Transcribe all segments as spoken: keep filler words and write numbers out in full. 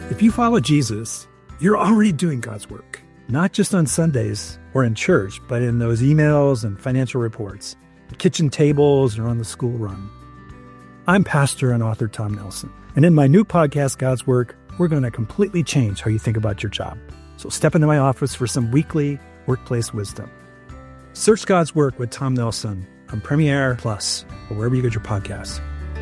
If you follow Jesus, you're already doing God's work, not just on Sundays or in church, but in those emails and financial reports, the kitchen tables, or on the school run. I'm pastor and author Tom Nelson, and in my new podcast, God's Work, we're going to completely change how you think about your job. So step into my office for some weekly workplace wisdom. Search God's Work with Tom Nelson on Premiere Plus or wherever you get your podcasts.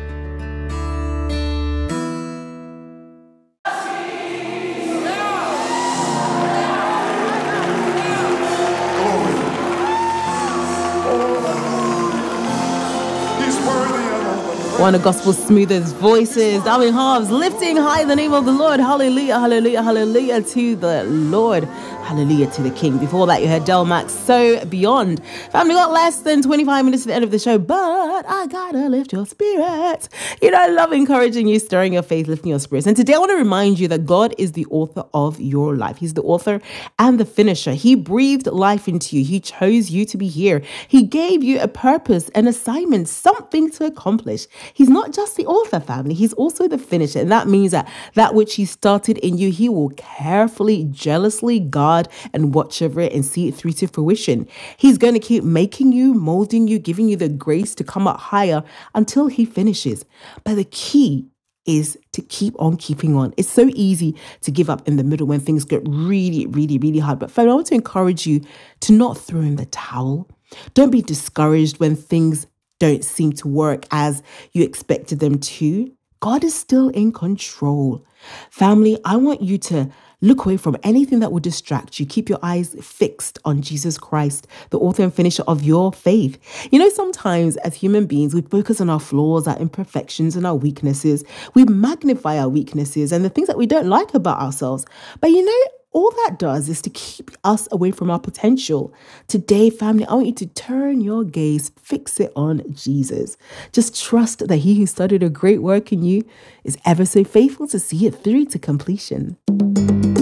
One of gospel's smoothest voices, Darwin Hobbs, lifting high the name of the Lord. Hallelujah, hallelujah, hallelujah to the Lord. Hallelujah to the King. Before that, you heard Del Max, So Beyond. Family, got less than twenty-five minutes to the end of the show, but I gotta lift your spirits. You know, I love encouraging you, stirring your faith, lifting your spirits. And today I want to remind you that God is the author of your life. He's the author and the finisher. He breathed life into you. He chose you to be here. He gave you a purpose, an assignment, something to accomplish. He's not just the author, family. He's also the finisher. And that means that that which he started in you, he will carefully, jealously guard and watch over it and see it through to fruition. He's going to keep making you, molding you, giving you the grace to come up higher until he finishes. But the key is to keep on keeping on. It's so easy to give up in the middle when things get really, really, really hard. But family, I want to encourage you to not throw in the towel. Don't be discouraged when things don't seem to work as you expected them to. God is still in control. Family, I want you to look away from anything that would distract you. Keep your eyes fixed on Jesus Christ, the author and finisher of your faith. You know, sometimes as human beings, we focus on our flaws, our imperfections, and our weaknesses. We magnify our weaknesses and the things that we don't like about ourselves. But you know, all that does is to keep us away from our potential. Today, family, I want you to turn your gaze, fix it on Jesus. Just trust that he who started a great work in you is ever so faithful to see it through to completion.